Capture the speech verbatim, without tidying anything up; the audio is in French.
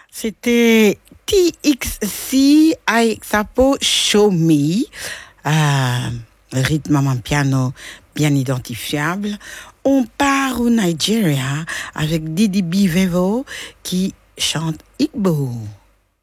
C'était T X C avec Sapo Show Me. Euh, rythme en piano bien identifiable. On part au Nigeria avec Didi B. Vevo qui chante Igbo.